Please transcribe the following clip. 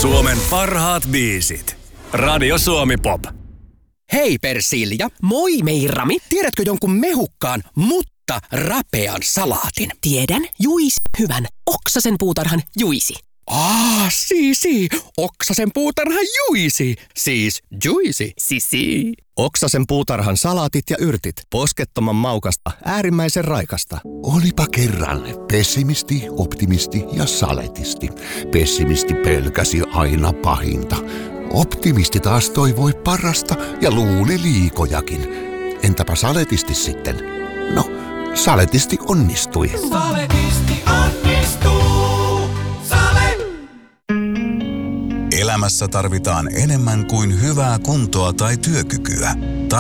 Suomen parhaat biisit. Radio Suomi Pop. Hei Persilja. Moi Meirami. Tiedätkö jonkun mehukkaan, mutta rapean salaatin? Tiedän. Juisi. Hyvän. Oksasen puutarhan Juisi. Sii. Oksasen puutarhan Juisi. Siis Juisi. Sisi. Oksasen puutarhan salaatit ja yrtit. Poskettoman maukasta, äärimmäisen raikasta. Olipa kerran pessimisti, optimisti ja saletisti. Pessimisti pelkäsi aina pahinta. Optimisti taas toivoi parasta ja luuli liikojakin. Entäpä saletisti sitten? No, saletisti onnistui. Saletisti onnistuu. Elämässä tarvitaan enemmän kuin hyvää kuntoa tai työkykyä.